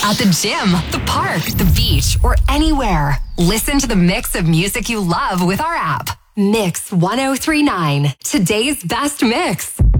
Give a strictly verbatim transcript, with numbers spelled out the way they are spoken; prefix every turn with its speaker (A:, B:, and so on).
A: At the gym, the park, the beach, or anywhere. Listen to the mix of music you love with our app. Mix one oh three point nine. Today's best mix.